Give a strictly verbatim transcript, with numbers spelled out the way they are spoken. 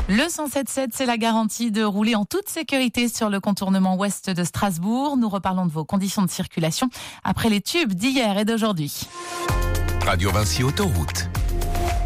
Le cent sept sept, c'est la garantie de rouler en toute sécurité sur le contournement ouest de Strasbourg. Nous reparlons de vos conditions de circulation après les tubes d'hier et d'aujourd'hui. Radio Vinci Autoroute.